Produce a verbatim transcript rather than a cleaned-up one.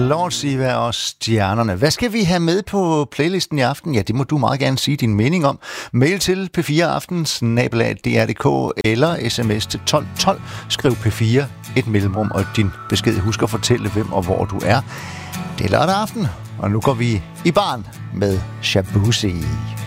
Lord Siva og Stjernerne. Hvad skal vi have med på playlisten i aften? Ja, det må du meget gerne sige din mening om. Mail til p fire aften snabel-a d r punktum d k eller sms til tolv tolv. Skriv P fire, et mellemrum og din besked. Husk at fortælle, hvem og hvor du er. Det er lørdag aften, og nu går vi i barn med Shabuzi.